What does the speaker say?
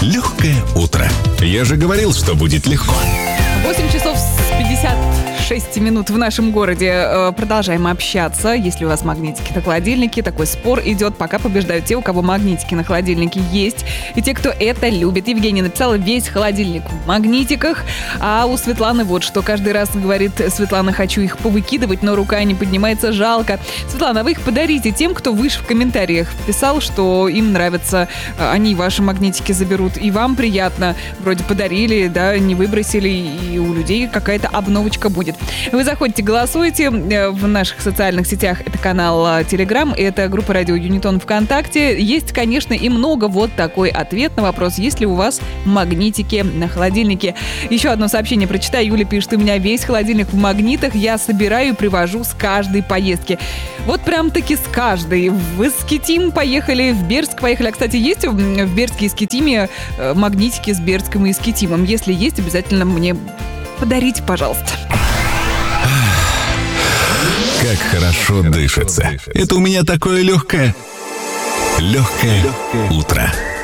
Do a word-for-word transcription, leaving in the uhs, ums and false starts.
Легкое утро. Я же говорил, что будет легко. восемь часов с пятьдесят шесть минут в нашем городе. Продолжаем общаться. Если у вас магнитики на холодильнике, такой спор идет. Пока побеждают те, у кого магнитики на холодильнике есть. И те, кто это любит. Евгения написала: весь холодильник в магнитиках. А у Светланы вот что. Каждый раз говорит Светлана: хочу их повыкидывать, но рука не поднимается, жалко. Светлана, а вы их подарите тем, кто выше в комментариях писал, что им нравится. Они ваши магнитики заберут. И вам приятно. Вроде подарили, да, не выбросили. И у людей какая-то обновочка будет. Вы заходите, голосуете в наших социальных сетях. Это канал Телеграм, это группа Радио Юнитон ВКонтакте. Есть, конечно, и много. Вот такой ответ на вопрос: есть ли у вас магнитики на холодильнике. Еще одно сообщение прочитаю. Юля пишет: у меня весь холодильник в магнитах. Я собираю и привожу с каждой поездки. Вот прям-таки с каждой. В Искитим поехали, в Бердск поехали. А, кстати, есть в Бердске и Искитиме магнитики с Бердском и Искитимом? Если есть, обязательно мне подарите, пожалуйста. Как хорошо дышится. Это у меня такое легкое, легкое утро.